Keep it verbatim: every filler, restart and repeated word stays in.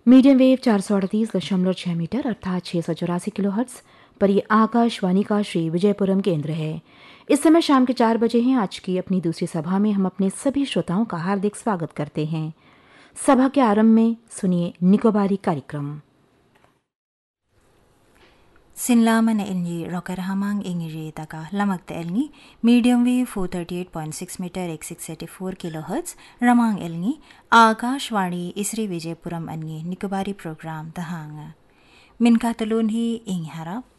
Medium wave चार सौ अड़तीस दशमलव छः मीटर अर्थात छः सौ चौरासी किलो हर्ट्स पर ये आकाशवाणी का श्री विजयपुरम केंद्र है। इस समय शाम के चार बजे हैं। आज की अपनी दूसरी सभा में हम अपने सभी श्रोताओं का हार्दिक स्वागत करते हैं। सभा के आरंभ में सुनिए निकोबारी कार्यक्रम। Sinlaman na ilni rokarhamang ingiri taka lamakta elni medium wave four thirty-eight point six meter एक सौ चौंसठ kilohertz ramang elni आकाशवाणी इसरी विजयपुरम अन्य निकोबारी प्रोग्राम तहांगा मिनका तलून ही इंग हरब